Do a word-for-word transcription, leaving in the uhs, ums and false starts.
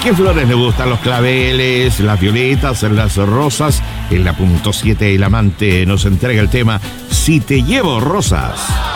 ¿Qué flores le gustan? Los claveles, las violetas, las rosas. En la punto siete, el amante nos entrega el tema Si te llevo rosas.